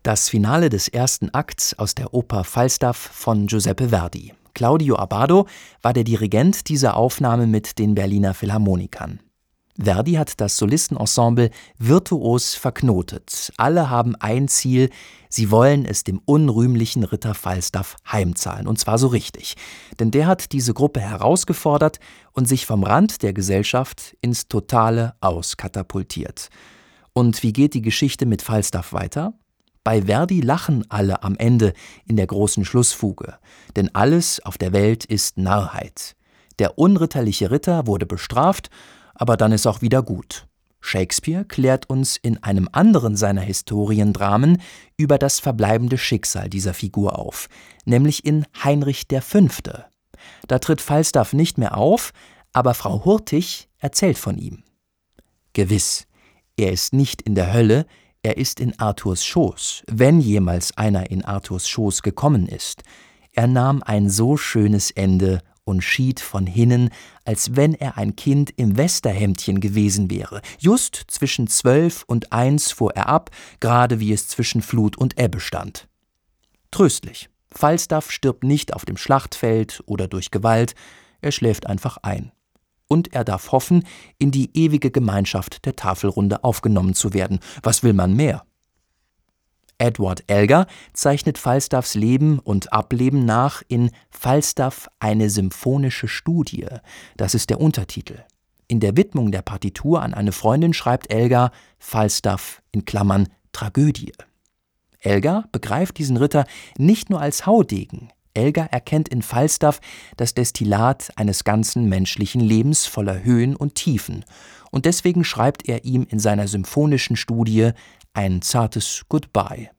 Das Finale des ersten Akts aus der Oper Falstaff von Giuseppe Verdi. Claudio Abbado war der Dirigent dieser Aufnahme mit den Berliner Philharmonikern. Verdi hat das Solistenensemble virtuos verknotet. Alle haben ein Ziel: sie wollen es dem unrühmlichen Ritter Falstaff heimzahlen, und zwar so richtig. Denn der hat diese Gruppe herausgefordert und sich vom Rand der Gesellschaft ins Totale auskatapultiert. Und wie geht die Geschichte mit Falstaff weiter? Bei Verdi lachen alle am Ende in der großen Schlussfuge, denn alles auf der Welt ist Narrheit. Der unritterliche Ritter wurde bestraft, aber dann ist auch wieder gut. Shakespeare klärt uns in einem anderen seiner Historiendramen über das verbleibende Schicksal dieser Figur auf, nämlich in Heinrich V. Da tritt Falstaff nicht mehr auf, aber Frau Hurtig erzählt von ihm. Gewiss, er ist nicht in der Hölle, er ist in Arthurs Schoß, wenn jemals einer in Arthurs Schoß gekommen ist. Er nahm ein so schönes Ende und schied von hinnen, als wenn er ein Kind im Westerhemdchen gewesen wäre. Just zwischen 12 und 1 fuhr er ab, gerade wie es zwischen Flut und Ebbe stand. Tröstlich. Falstaff stirbt nicht auf dem Schlachtfeld oder durch Gewalt, er schläft einfach ein. Und er darf hoffen, in die ewige Gemeinschaft der Tafelrunde aufgenommen zu werden. Was will man mehr? Edward Elgar zeichnet Falstaffs Leben und Ableben nach in »Falstaff, eine symphonische Studie«. Das ist der Untertitel. In der Widmung der Partitur an eine Freundin schreibt Elgar Falstaff in Klammern Tragödie. Elgar begreift diesen Ritter nicht nur als Haudegen. Elgar erkennt in Falstaff das Destillat eines ganzen menschlichen Lebens voller Höhen und Tiefen. Und deswegen schreibt er ihm in seiner symphonischen Studie ein zartes Goodbye.